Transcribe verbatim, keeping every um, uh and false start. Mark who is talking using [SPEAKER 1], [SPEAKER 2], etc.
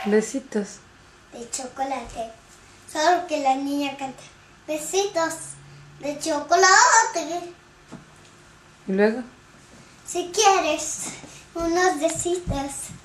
[SPEAKER 1] Besitos.
[SPEAKER 2] De chocolate. Solo que la niña canta. Besitos de chocolate.
[SPEAKER 1] ¿Y luego?
[SPEAKER 2] Si quieres unos besitos